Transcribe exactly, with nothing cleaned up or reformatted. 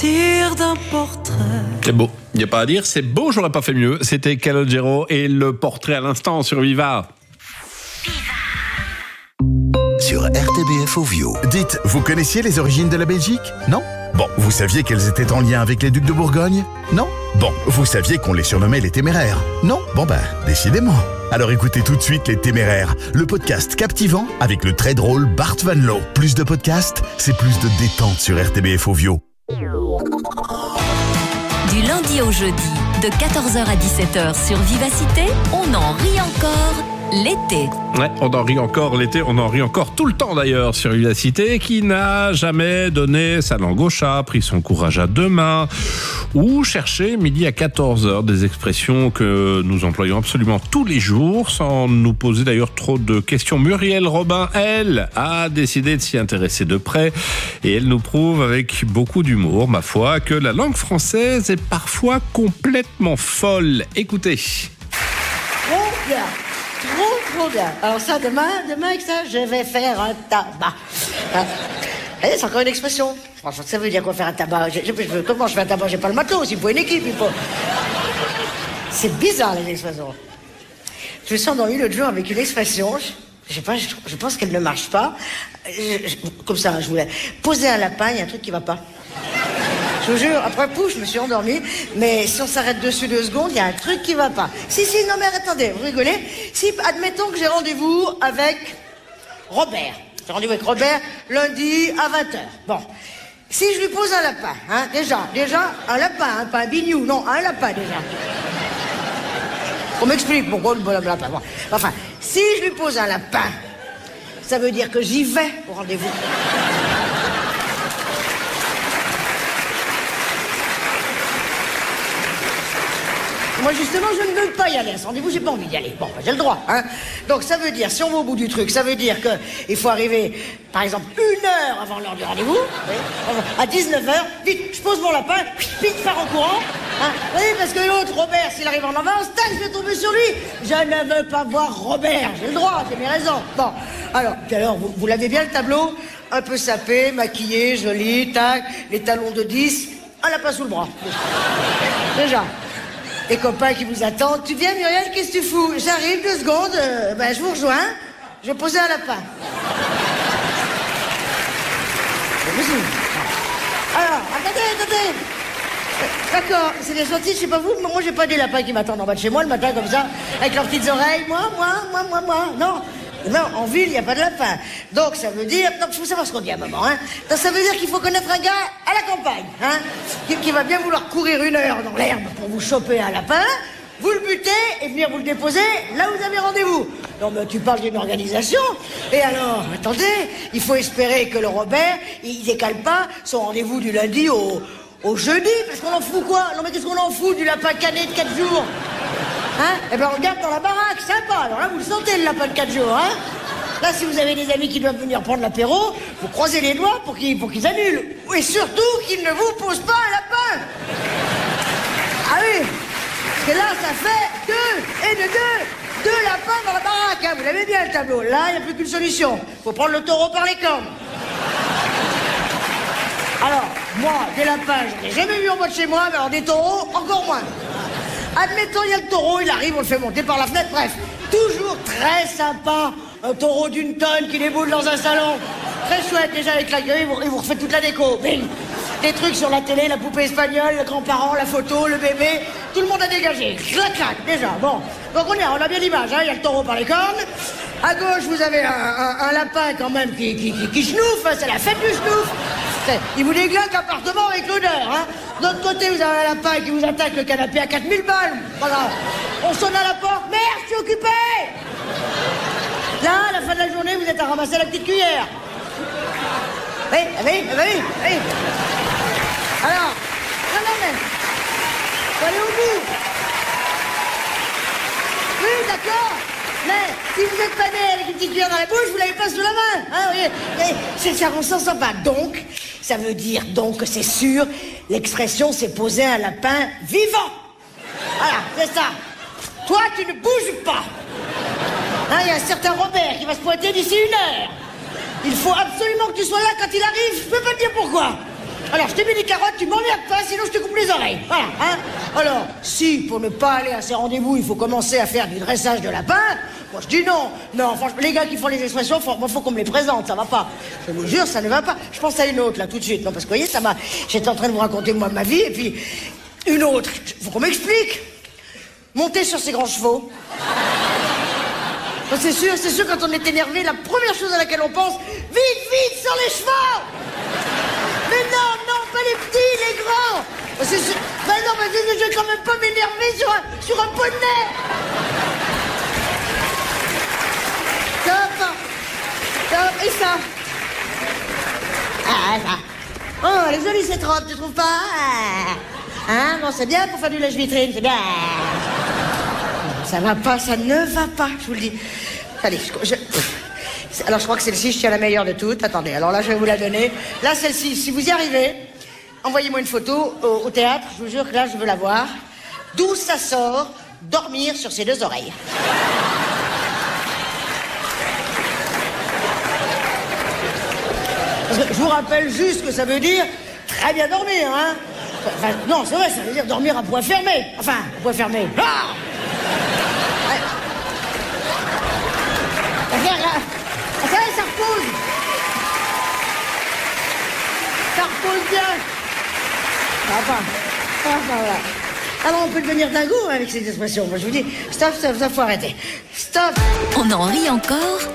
partir d'un portrait. C'est beau, il n'y a pas à dire, c'est beau, j'aurais pas fait mieux. C'était Calogero et le portrait à l'instant sur Viva. Sur R T B F Ovio. Dites, vous connaissiez les origines de la Belgique? Non? Bon, vous saviez qu'elles étaient en lien avec les ducs de Bourgogne? Non? Bon, vous saviez qu'on les surnommait les Téméraires? Non? Bon ben, décidément. Alors écoutez tout de suite Les Téméraires, le podcast captivant avec le très drôle Bart Van Loo. Plus de podcasts, c'est plus de détente sur R T B F Ovio. Du lundi au jeudi, de quatorze heures à dix-sept heures sur Vivacité, on en rit encore l'été. Ouais, on en rit encore l'été, on en rit encore tout le temps d'ailleurs sur Vivacité, qui n'a jamais donné sa langue au chat, pris son courage à deux mains, ou cherché midi à quatorze heures des expressions que nous employons absolument tous les jours, sans nous poser d'ailleurs trop de questions. Muriel Robin, elle, a décidé de s'y intéresser de près, et elle nous prouve avec beaucoup d'humour, ma foi, que la langue française est parfois complètement folle. Écoutez. Trop bien. Trop, trop bien. Alors ça, demain, demain avec ça, je vais faire un tabac. Hein? Eh, c'est encore une expression. Franchement, ça veut dire quoi faire un tabac? je, je, je, Comment je fais un tabac? J'ai pas le matos, il faut une équipe, il faut... C'est bizarre, les expressions. Je me suis endormi l'autre jour avec une expression, je, je sais pas, je, je pense qu'elle ne marche pas. Je, je, comme ça, je voulais poser un lapin, il y a un truc qui va pas. Je vous jure, après pouf, je me suis endormie, mais si on s'arrête dessus deux secondes, il y a un truc qui va pas. Si, si, non mais attendez, vous rigolez? Si, admettons que j'ai rendez-vous avec Robert. J'ai rendez-vous avec Robert lundi à vingt heures. Bon, si je lui pose un lapin, hein, déjà, déjà, un lapin, hein, pas un bignou, non, un lapin déjà. On m'explique pourquoi le lapin. Bon. Enfin, si je lui pose un lapin, ça veut dire que j'y vais au rendez-vous. Moi, justement, je ne veux pas y aller à ce rendez-vous, j'ai pas envie d'y aller. Bon, ben, j'ai le droit, hein. Donc, ça veut dire, si on va au bout du truc, ça veut dire qu'il faut arriver, par exemple, une heure avant l'heure du rendez-vous, oui, à dix-neuf heures, vite, je pose mon lapin, vite, faire en courant, hein. Oui, parce que l'autre, Robert, s'il arrive en avance, tac, je vais tomber sur lui. Je ne veux pas voir Robert, j'ai le droit, j'ai mes raisons. Bon, alors, puis alors, vous, vous l'avez bien le tableau, un peu sapé, maquillé, joli, tac, les talons de dix, un lapin sous le bras. Déjà. Les copains qui vous attendent. Tu viens, Muriel, qu'est-ce que tu fous? J'arrive, deux secondes, euh, ben, je vous rejoins. Je vais poser un lapin. Alors, attendez, attendez. D'accord, c'est bien gentil, je sais pas vous, mais moi j'ai pas des lapins qui m'attendent en bas de chez moi le matin comme ça, avec leurs petites oreilles. Moi, moi, moi, moi, moi. Non. Non, en ville, il n'y a pas de lapin. Donc, ça veut dire... Donc, il faut savoir ce qu'on dit à un moment, hein. Donc, ça veut dire qu'il faut connaître un gars à la campagne, hein, qui, qui va bien vouloir courir une heure dans l'herbe pour vous choper un lapin, vous le buter et venir vous le déposer là où vous avez rendez-vous. Non, mais tu parles d'une organisation. Et alors, attendez, il faut espérer que le Robert, il décale pas son rendez-vous du lundi au, au jeudi, parce qu'on en fout quoi? Non, mais qu'est-ce qu'on en fout du lapin cané de quatre jours? Hein? Eh ben, on regarde dans la baraque, sympa. Alors là, vous le sentez, le lapin de quatre jours, hein? Là, si vous avez des amis qui doivent venir prendre l'apéro, vous croisez les doigts pour qu'ils, pour qu'ils annulent. Et surtout, qu'ils ne vous posent pas un lapin. Ah oui. Parce que là, ça fait deux, et de deux, deux lapins dans la baraque, hein? Vous l'avez bien, le tableau. Là, il n'y a plus qu'une solution. Faut prendre le taureau par les cornes. Alors, moi, des lapins, je n'ai jamais vu en bas de chez moi, mais alors des taureaux, encore moins. Admettons, il y a le taureau, il arrive, on le fait monter par la fenêtre, bref. Toujours très sympa, un taureau d'une tonne qui déboule dans un salon. Très chouette, déjà avec la gueule, il vous, il vous refait toute la déco. Bing. Des trucs sur la télé, la poupée espagnole, le grand-parent, la photo, le bébé, tout le monde a dégagé. Clac, clac, déjà, bon. Donc on, est, on a bien l'image, hein, il y a le taureau par les cornes. À gauche, vous avez un, un, un lapin quand même qui, qui, qui, qui chenouffe, hein, c'est la fête du chenouf. Il vous déglingue l'appartement avec l'odeur, hein. De l'autre côté, vous avez un lapin qui vous attaque le canapé à quatre mille balles. Voilà. On sonne à la porte. Merde, je suis occupé. Là, à la fin de la journée, vous êtes à ramasser la petite cuillère. Oui, oui, oui, oui. Alors, non, non, mais... faut aller au bout. Oui, d'accord. Mais si vous êtes pas né avec une petite cuillère dans la bouche, vous l'avez pas sous la main. Hein, oui. C'est ça, on s'en sent pas. Donc, ça veut dire donc que c'est sûr, l'expression c'est poser un lapin vivant. Voilà, c'est ça. Toi, tu ne bouges pas. Hein, il y a un certain Robert qui va se pointer d'ici une heure. Il faut absolument que tu sois là quand il arrive. Je peux pas te dire pourquoi. Alors, je t'ai mis des carottes, tu m'emmerdes pas, sinon je te coupe les oreilles. Voilà, hein. Alors, si, pour ne pas aller à ces rendez-vous, il faut commencer à faire du dressage de lapin, moi je dis non. Non, franchement, les gars qui font les expressions, faut, moi, faut qu'on me les présente, ça va pas. Je vous jure, ça ne va pas. Je pense à une autre, là, tout de suite. Non, parce que, vous voyez, ça m'a... J'étais en train de vous raconter, moi, ma vie, et puis... Une autre. Faut qu'on m'explique. Monter sur ces grands chevaux. Ben, c'est sûr, c'est sûr, quand on est énervé, la première chose à laquelle on pense, vite, vite, sur les chevaux. Mais non, non, pas les petits, les grands. Ben, c'est sûr. Ben non, ben, je vais quand même pas m'énerver sur un, sur un poney. Top. Top. Et ça. Ah, ça. Oh, elle est jolie cette robe, tu trouves pas? Hein? Bon, c'est bien pour faire du lèche-vitrine, c'est bien. Ça va pas, ça ne va pas, je vous le dis. Allez, je, je, alors je crois que celle-ci, je tiens la meilleure de toutes. Attendez, alors là, je vais vous la donner. Là, celle-ci, si vous y arrivez, envoyez-moi une photo au, au théâtre, je vous jure que là, je veux la voir. D'où ça sort, dormir sur ses deux oreilles. Je vous rappelle juste que ça veut dire très bien dormir, hein. Enfin, non, c'est vrai, ça veut dire dormir à poing fermé. Enfin, à poing fermé. Ah ça, ça repose. Ça repose bien. Enfin, enfin, voilà. Alors, on peut devenir dingo avec ces expressions. Moi, je vous dis, stop, stop, stop, faut arrêter. Stop. On en rit encore